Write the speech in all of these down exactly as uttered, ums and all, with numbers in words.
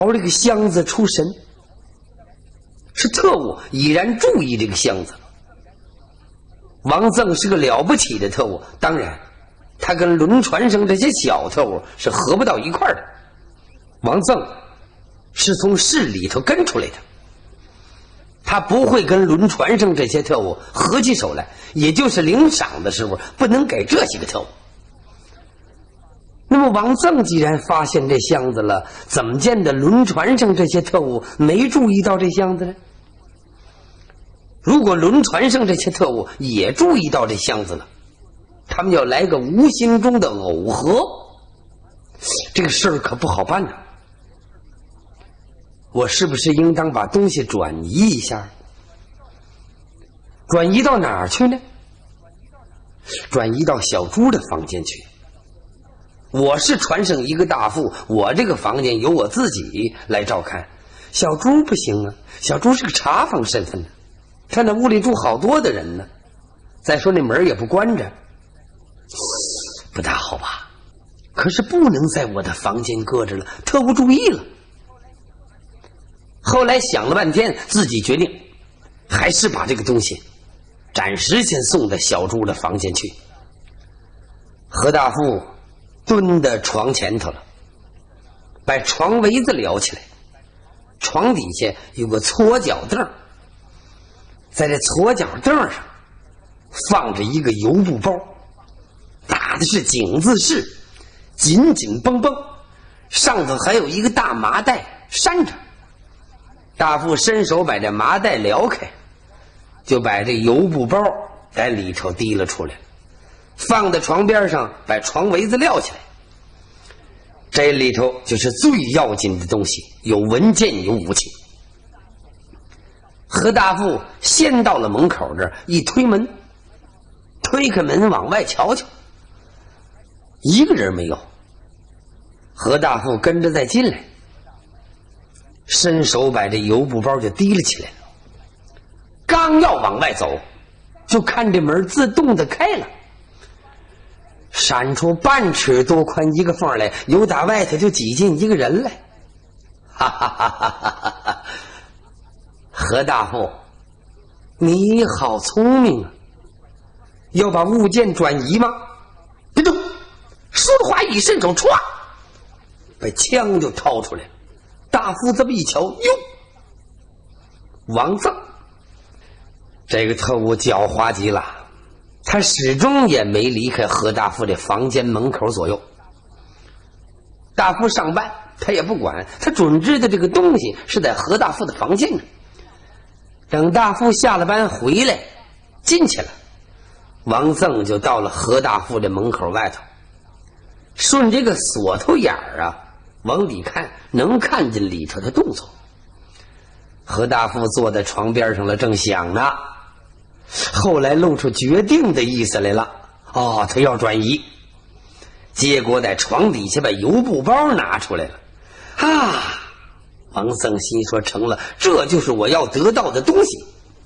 朝这个箱子出神，是特务已然注意这个箱子。王赠是个了不起的特务，当然他跟轮船上这些小特务是合不到一块的。王赠是从市里头跟出来的，他不会跟轮船上这些特务合起手来，也就是领赏的时候不能给这些个特务。那么王赠既然发现这箱子了，怎么见得轮船上这些特务没注意到这箱子呢？如果轮船上这些特务也注意到这箱子了，他们要来个无形中的耦合，这个事儿可不好办呐。我是不是应当把东西转移一下？转移到哪儿去呢？转移到小猪的房间去。我是船上一个大副，我这个房间由我自己来照看。小猪不行啊，小猪是个茶房身份呢，他那屋里住好多的人呢，再说那门也不关着，不大好吧？可是不能在我的房间搁着了，特务注意了。后来想了半天，自己决定还是把这个东西暂时先送到小猪的房间去。何大富蹲在床前头了，把床围子撩起来，床底下有个搓脚凳，在这搓脚凳上放着一个油布包，打的是井字式，紧紧绷绷，上头还有一个大麻袋扇着。大富伸手把这麻袋撩开，就把这油布包在里头提了出来，放在床边上，把床围子撂起来。这里头就是最要紧的东西，有文件，有武器。何大富先到了门口这儿，一推门，推开门往外瞧瞧，一个人没有。何大富跟着再进来，伸手把这油布包就提了起来，刚要往外走，就看这门自动的开了，闪出半尺多宽一个缝来，由打外头就挤进一个人来。哈哈哈哈哈哈！何大富，你好聪明啊！要把物件转移吗？别动！说着话一伸手，歘，把枪就掏出来了。大夫这么一瞧，哟，王赠这个特务狡猾极了，他始终也没离开何大富的房间门口左右。大夫上班他也不管，他准知道这个东西是在何大富的房间呢。等大夫下了班回来进去了，王赠就到了何大富的门口外头，顺这个锁头眼儿啊往里看，能看见里头的动作。何大富坐在床边上了，正想呢，后来露出决定的意思来了。哦，他要转移，结果在床底下把油布包拿出来了。啊，王赠心说成了，这就是我要得到的东西。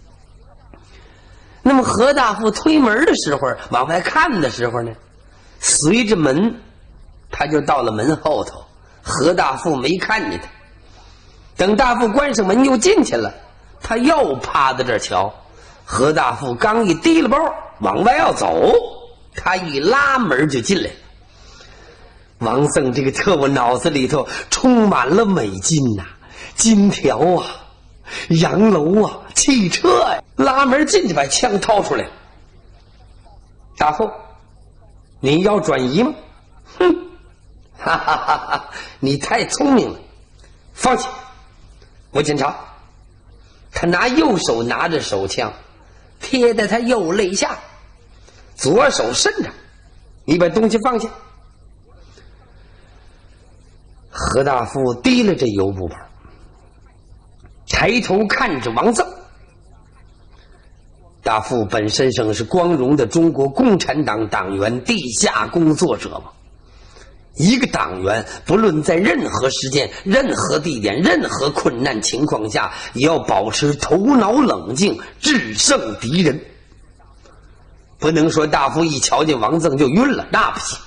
那么何大富推门的时候，往外看的时候呢，随着门他就到了门后头，何大富没看见他。等大富关上门又进去了，他又趴在这儿瞧。何大富刚一提了包往外要走，他一拉门就进来了。王赠这个特务脑子里头充满了美金呐、啊，金条啊，洋楼啊，汽车呀、啊，拉门进去把枪掏出来。大富，你要转移吗？哼，哈哈哈哈！你太聪明了，放弃，我检查。他拿右手拿着手枪，贴在他右肋下，左手伸着，你把东西放下。何大富提了这油布包，抬头看着王赠。大富本身上是光荣的中国共产党党员、地下工作者嘛。一个党员不论在任何时间、任何地点、任何困难情况下，也要保持头脑冷静，制胜敌人。不能说大夫一瞧见王赠就晕了，那不行。